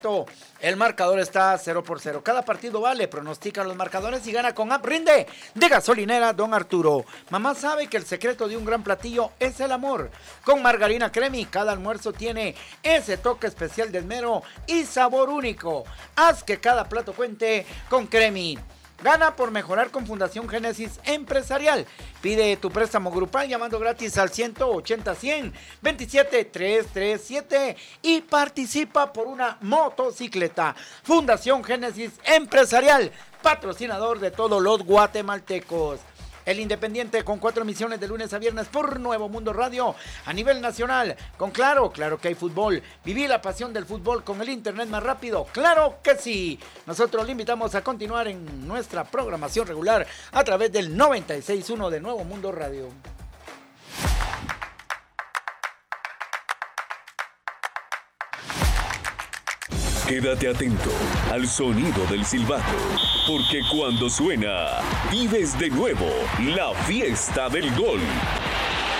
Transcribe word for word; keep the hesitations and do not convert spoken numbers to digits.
El marcador está cero por cero. Cada partido vale, pronostica los marcadores y gana con App Rinde de Gasolinera Don Arturo. Mamá sabe que el secreto de un gran platillo es el amor. Con margarina Cremi, cada almuerzo tiene ese toque especial de esmero y sabor único. Haz que cada plato cuente con Cremi. Gana por mejorar con Fundación Génesis Empresarial. Pide tu préstamo grupal llamando gratis al ciento ochenta cien veintisiete trescientos treinta y siete y participa por una motocicleta. Fundación Génesis Empresarial, patrocinador de todos los guatemaltecos. El Independiente con cuatro emisiones de lunes a viernes por Nuevo Mundo Radio a nivel nacional. Con Claro, claro que hay fútbol. Viví la pasión del fútbol con el internet más rápido. ¡Claro que sí! Nosotros le invitamos a continuar en nuestra programación regular a través del noventa y seis punto uno de Nuevo Mundo Radio. Quédate atento al sonido del silbato, porque cuando suena, vives de nuevo la fiesta del gol.